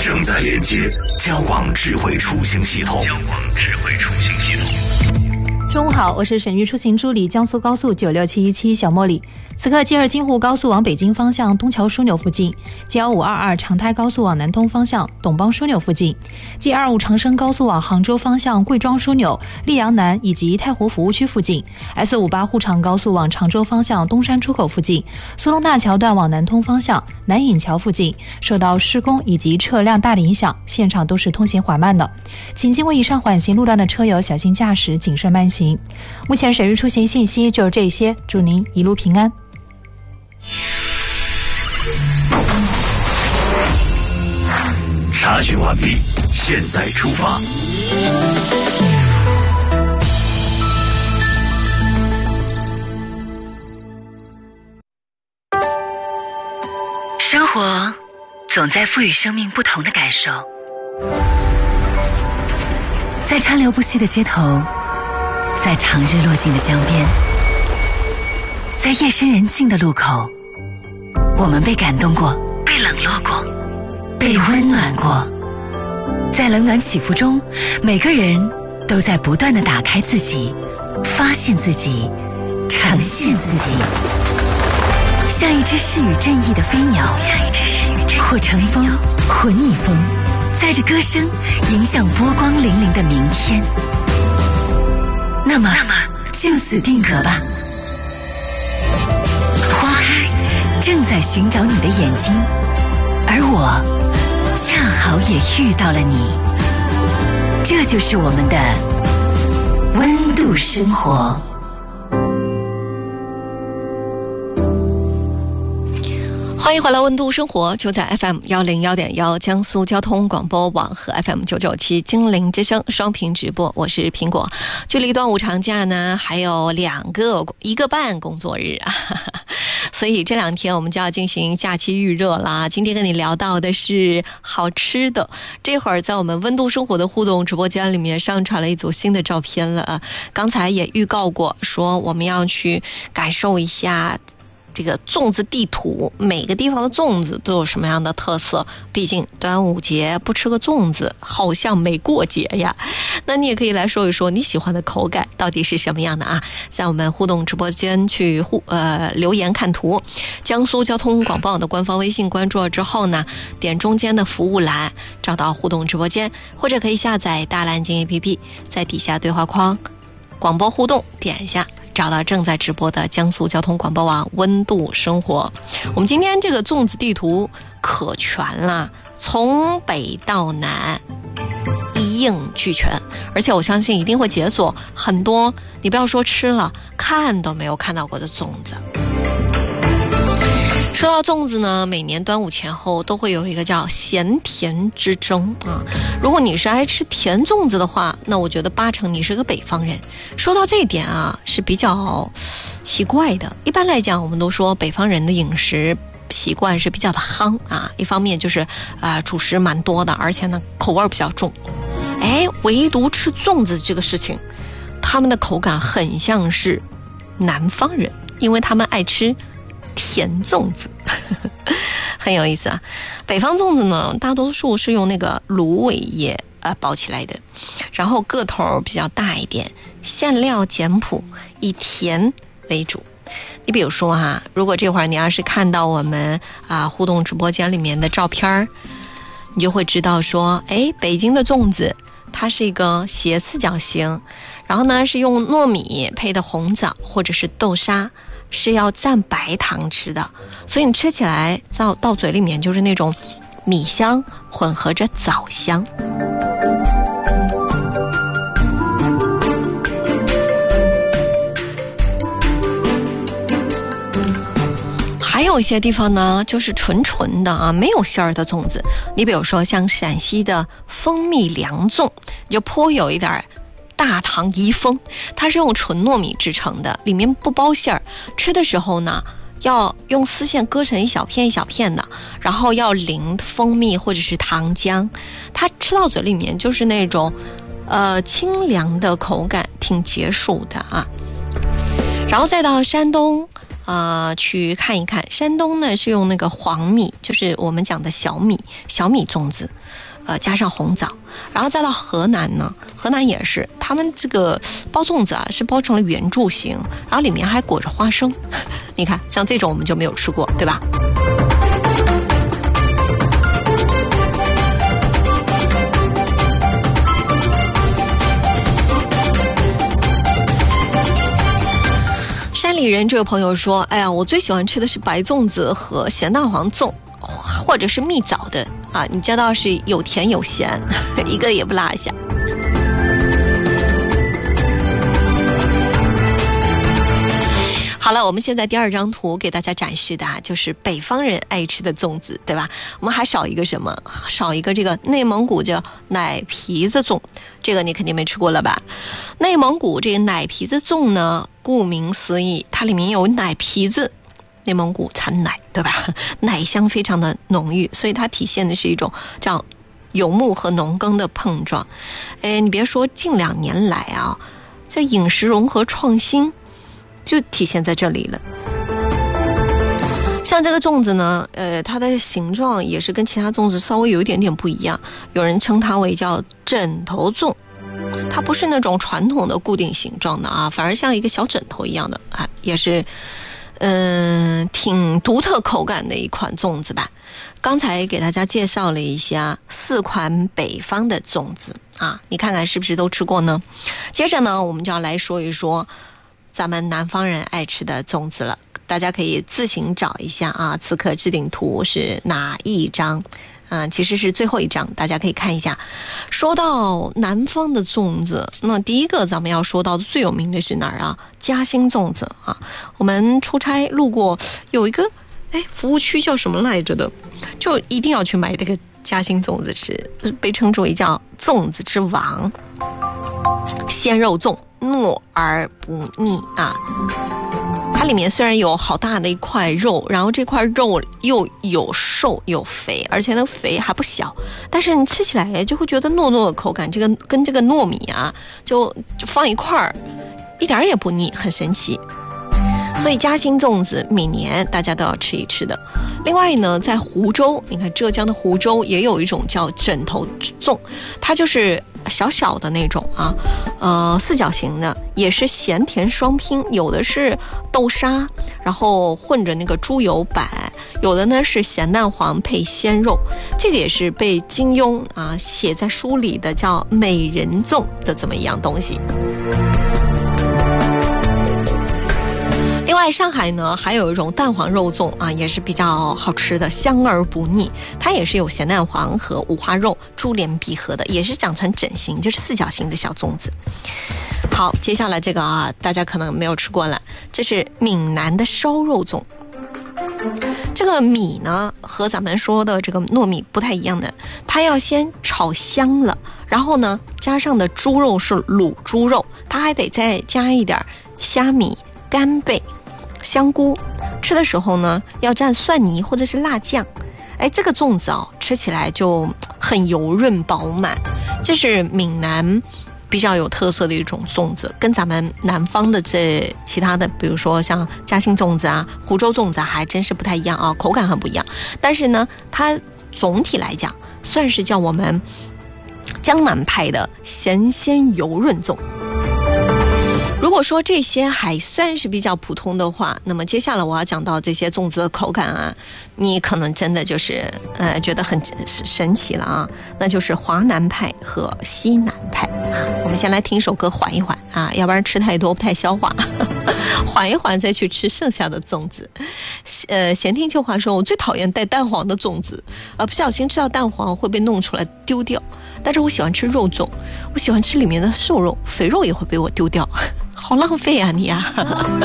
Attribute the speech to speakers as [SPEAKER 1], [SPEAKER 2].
[SPEAKER 1] 正在连接交广智慧出行系统。
[SPEAKER 2] 中午好，我是省域出行助理江苏高速96717小茉莉。此刻G2京沪高速往北京方向东桥枢纽附近， G1522长台高速往南东方向董邦枢纽附近， G25长深高速往杭州方向贵庄枢纽、溧阳南以及太湖服务区附近， S58沪长高速往常州方向东山出口附近，苏龙大桥段往南通方向南引桥附近受到施工以及车辆大的影响，现场都是通行缓慢的，请经过以上缓行路段的车友小心驾驶，谨慎慢行。目前省域出行信息就是这些，祝您一路平安。
[SPEAKER 1] 查询完毕，现在出发。
[SPEAKER 3] 生活总在赋予生命不同的感受，在川流不息的街头，在长日落尽的江边，在夜深人静的路口，我们被感动过，被冷落过，被温暖过。在冷暖起伏中，每个人都在不断地打开自己，发现自己，呈现自己。像一只适与正义的飞鸟，或乘风，或逆风，载着歌声，迎向波光粼粼的明天。那么就此定格吧。花开正在寻找你的眼睛，而我恰好也遇到了你。这就是我们的温度生活。
[SPEAKER 4] 欢迎回来温度生活，就在 FM101.1 江苏交通广播网和 FM997 金陵之声双屏直播，我是苹果。距离端午长假呢还有一个半工作日啊，所以这两天我们就要进行假期预热啦。今天跟你聊到的是好吃的，这会儿在我们温度生活的互动直播间里面上传了一组新的照片了。刚才也预告过说我们要去感受一下这个粽子地图，每个地方的粽子都有什么样的特色，毕竟端午节不吃个粽子好像没过节呀。那你也可以来说一说你喜欢的口感到底是什么样的啊，在我们互动直播间去留言看图。江苏交通广播网的官方微信关注了之后呢，点中间的服务栏找到互动直播间，或者可以下载大蓝鲸 APP， 在底下对话框广播互动点一下，找到正在直播的江苏交通广播网温度生活。我们今天这个粽子地图可全了，从北到南一应俱全，而且我相信一定会解锁很多你不要说吃了，看都没有看到过的粽子。说到粽子呢，每年端午前后都会有一个叫咸甜之争啊。如果你是爱吃甜粽子的话，那我觉得80%你是个北方人。说到这一点啊，是比较奇怪的。一般来讲，我们都说北方人的饮食习惯是比较的夯啊，一方面就是主食蛮多的，而且呢口味比较重。唯独吃粽子这个事情，他们的口感很像是南方人，因为他们爱吃甜粽子很有意思啊。北方粽子呢，大多数是用那个芦苇叶包起来的，然后个头比较大一点，馅料简朴，以甜为主。你比如说如果这会儿你要是看到我们互动直播间里面的照片，你就会知道说，北京的粽子它是一个斜四角形，然后呢是用糯米配的红枣或者是豆沙，是要蘸白糖吃的，所以你吃起来到嘴里面就是那种米香混合着枣香。还有一些地方呢就是纯的没有馅儿的粽子，你比如说像陕西的蜂蜜凉粽，就颇有一点大唐遗风，它是用纯糯米制成的，里面不包馅儿，吃的时候呢要用丝线割成一小片一小片的，然后要淋蜂蜜或者是糖浆，它吃到嘴里面就是那种清凉的口感，挺解暑的啊。然后再到山东去看一看。山东呢是用那个黄米，就是我们讲的小米粽子，加上红枣。然后再到河南呢，河南也是，他们这个包粽子啊是包成了圆柱形，然后里面还裹着花生。你看，像这种我们就没有吃过，对吧？山里人这位朋友说，哎呀，我最喜欢吃的是白粽子和咸蛋黄粽，或者是蜜枣的啊，你知道是有甜有咸，一个也不落下。好了，我们现在第二张图给大家展示的就是北方人爱吃的粽子，对吧？我们还少一个什么？少一个这个内蒙古叫奶皮子粽，这个你肯定没吃过了吧？内蒙古这个奶皮子粽呢，顾名思义，它里面有奶皮子。内蒙古产奶，对吧？奶香非常的浓郁，所以它体现的是一种这样游牧和农耕的碰撞。你别说，近2年来啊，这饮食融合创新就体现在这里了。像这个粽子呢，它的形状也是跟其他粽子稍微有一点点不一样，有人称它为叫枕头粽。它不是那种传统的固定形状的啊，反而像一个小枕头一样的啊，也是挺独特口感的一款粽子吧。刚才给大家介绍了一下4款北方的粽子啊，你看看是不是都吃过呢？接着呢，我们就要来说一说咱们南方人爱吃的粽子了。大家可以自行找一下啊，此刻置顶图是哪一张？其实是最后一张，大家可以看一下。说到南方的粽子，那第一个咱们要说到的最有名的是哪儿啊？嘉兴粽子啊。我们出差路过有一个服务区叫什么来着的，就一定要去买这个嘉兴粽子吃，被称之为叫粽子之王。鲜肉粽，糯而不腻啊。它里面虽然有好大的一块肉，然后这块肉又有瘦有肥，而且那个肥还不小，但是你吃起来就会觉得糯糯的口感，这个跟这个糯米啊就放一块儿，一点也不腻，很神奇。所以嘉兴粽子每年大家都要吃一吃的。另外呢，在湖州，你看浙江的湖州也有一种叫枕头粽，它就是小小的那种啊，四角形的，也是咸甜双拼，有的是豆沙，然后混着那个猪油板，有的呢是咸蛋黄配鲜肉，这个也是被金庸写在书里的叫美人粽的这么一样东西。另外上海呢还有一种蛋黄肉粽啊，也是比较好吃的，香而不腻，它也是有咸蛋黄和五花肉珠联璧合的，也是长成整形，就是四角形的小粽子。好，接下来这个大家可能没有吃过了，这是闽南的烧肉粽。这个米呢和咱们说的这个糯米不太一样的，它要先炒香了，然后呢加上的猪肉是卤猪肉，它还得再加一点虾米、干贝、香菇，吃的时候呢要蘸蒜泥或者是辣酱。这个粽子吃起来就很油润饱满，这是闽南比较有特色的一种粽子，跟咱们南方的这其他的比如说像嘉兴粽子啊、湖州粽子还真是不太一样啊，口感很不一样。但是呢它总体来讲算是叫我们江南派的咸鲜油润粽。如果说这些还算是比较普通的话，那么接下来我要讲到这些粽子的口感你可能真的就是觉得很神奇了那就是华南派和西南派我们先来听首歌缓一缓要不然吃太多不太消化缓一缓再去吃剩下的粽子。闲听秋华说，我最讨厌带蛋黄的粽子不小心吃到蛋黄会被弄出来丢掉，但是我喜欢吃肉粽，我喜欢吃里面的瘦肉，肥肉也会被我丢掉，好浪费你